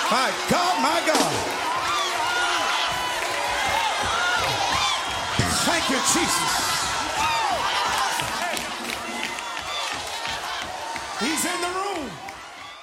My God, my God. Thank you, Jesus. He's in the room.